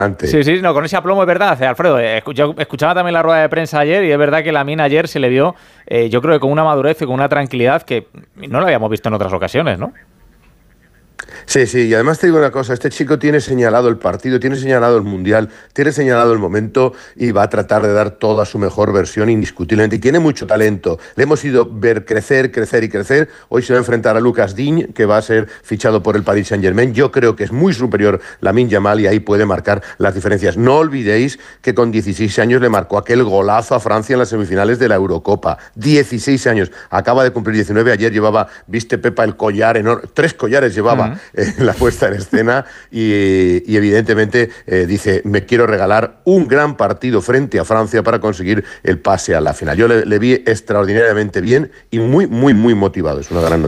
Sí, sí, no, con ese aplomo es verdad, Alfredo. Yo escuchaba también la rueda de prensa ayer y es verdad que Lamine ayer se le vio, yo creo que con una madurez y con una tranquilidad que no lo habíamos visto en otras ocasiones, ¿no? Sí, sí, y además te digo una cosa, este chico tiene señalado el partido, tiene señalado el Mundial, tiene señalado el momento y va a tratar de dar toda su mejor versión indiscutiblemente. Y tiene mucho talento, le hemos ido ver crecer, crecer y crecer. Hoy se va a enfrentar a Lucas Digne, que va a ser fichado por el Paris Saint-Germain. Yo creo que es muy superior Lamine Yamal y ahí puede marcar las diferencias. No olvidéis que con 16 años le marcó aquel golazo a Francia en las semifinales de la Eurocopa. 16 años, acaba de cumplir 19, ayer llevaba, viste Pepa, el collar enorme, 3 collares llevaba en la puesta en escena y evidentemente dice, me quiero regalar un gran partido frente a Francia para conseguir el pase a la final. Yo le vi extraordinariamente bien y muy, muy, muy motivado. Es una gran noticia.